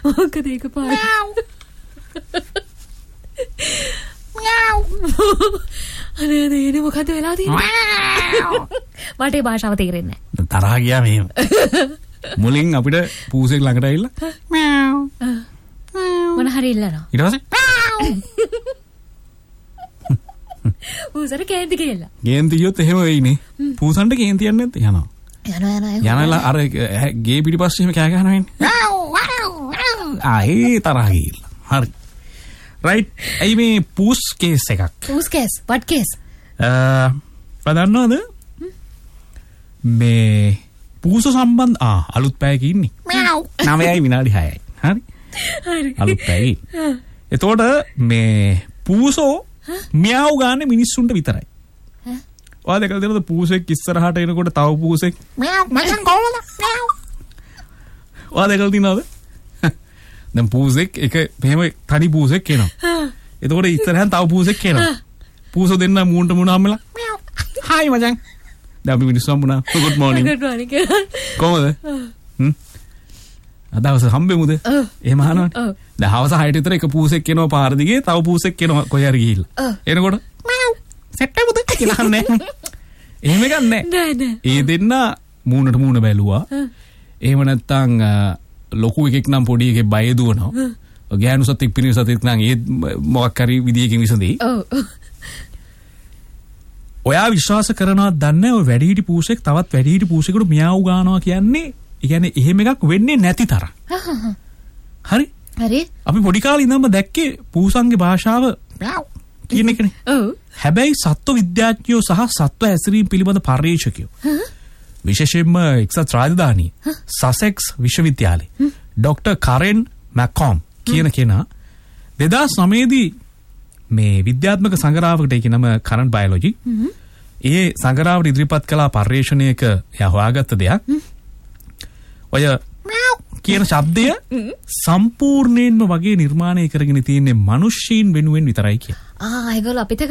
මොකද ඒක පාට? අනේ නේ මොකද වෙලා තියෙන්නේ? මට ඒ භාෂාව තේරෙන්නේ නැහැ. තරහ ගියා මෙහෙම. මුලින් අපිට පූසෙක් ළඟට ඇවිල්ලා මොන හරි ඉල්ලනවා. ඊට පස්සේ පූසට කේන්ති කියලා. කේන්ති කියොත් එහෙම වෙයිනේ. පූසන්ට කේන්ති යන්නේ නැත්නම් යනවා. යනවා අර ගේ පිටිපස්සේ එහෙම කෑ ගහනවා එන්නේ. ආයේ තරහ ගිහිල්ලා. හරි. රයිට්. ඇයි මේ පූස් කේස් එකක්? පූස් කේස්. what case? පදන්නවද? මේ පූස සම්බන්ධ අලුත් පැයක ඉන්නේ. 9යි විනාඩි 6යි. හරි. හරි. අලුත් පැයයි. එතකොට මේ පූසෝ මියාව් ගානේ මිනිස්සුන්ට විතරයි. ඔයා දැකලා තියෙනවද පූසෙක් ඉස්සරහට එනකොට තව පූසෙක් මියාව් මචං කොහොමද මියාව්? ඔයා දැකලා තියෙනවද? දැන් පූසෙක් එක මෙහෙම තනි පූසෙක් එනවා. එතකොට ඉස්සරහෙන් තව පූසෙක් එනවා. පූසෝ දෙන්න මූණට මූණ හම්බෙලා මියාව්. හායි මචං. දැන් අපි මිනිස්සු හම්බුණා. good morning. good morning. කොහොමද? අදවස හම්බෙමුද? එහෙම අහනවනේ. දැන් හවස 6ට විතර එක පූසෙක් එනවා පාර දිගේ තව පූසෙක් එනවා කොහේ හරි ගිහිල්ලා. එනකොට මියාව් සෙට් එකද කියලා අහන්නේ. එහෙම එකක් නැහැ. ඒ දෙන්න මූණට මූණ බැලුවා. එහෙම නැත්තම් ලොකු එකෙක් නම් පොඩි එකේ බය දුවනවා. ගෑනු සතෙක් පිරිමි සතෙක් නම් ඒ මොකක් හරි විදියකින් විසඳෙයි. ඔයා විශ්වාස කරනවද දන්නේ ඔය වැඩිහිටි පූසෙක් තවත් වැඩිහිටි පූසෙකුට මියාව් ගන්නවා කියන්නේ ඒ කියන්නේ එහෙම එකක් වෙන්නේ නැති තරම්. හරි? හරි. අපි පොඩි කාලේ ඉඳන්ම දැක්කේ පූසන්ගේ භාෂාව මියාව් කියන එකනේ. ඔව්. හැබැයි සත්ව විද්‍යාඥයෝ සහ සත්ව හැසිරීම පිළිබඳ පර්යේෂකයෝ විශේෂයෙන්ම එක්සත් රාජධානිය සසෙක්ස් විශ්වවිද්‍යාලයේ ඩොක්ටර් කරෙන් මැකොම් කියන කෙනා 2009 දී මේ විද්‍යාත්මක සංග්‍රහයකට ඒක නම කරන්ට් බයොලොජි ඒ සංග්‍රහයට ඉදිරිපත් කළ පර්යේෂණයක එයා හොයාගත්ත දෙයක් ඔය කියන ශබ්දය සම්පූර්ණයෙන්ම වගේ නිර්මාණය කරගෙන තියෙන්නේ මිනිස්සුන් වෙනුවෙන් විතරයි කියලා. ඒගොල්ලෝ අපිට